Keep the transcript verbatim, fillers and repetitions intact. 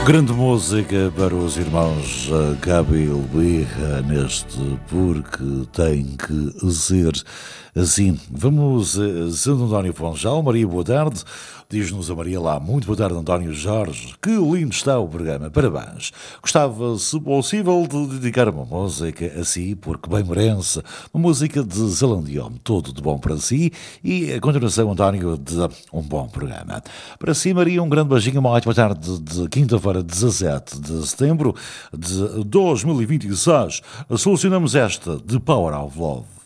Grande música para os irmãos Gabi e Luíra neste Porque Tem Que Ser Assim. Vamos a Santo António Funchal. Maria, boa tarde. Diz-nos a Maria lá, muito boa tarde, António Jorge. Que lindo está o programa, parabéns. Gostava, se possível, de dedicar uma música a si, porque bem merece. Uma música de Zelandiome, todo de bom para si. E a continuação, António, de um bom programa. Para si, Maria, um grande beijinho, uma ótima tarde de quinta-feira, dezassete de setembro de dois mil e vinte e seis. Solucionamos esta de Power of Love.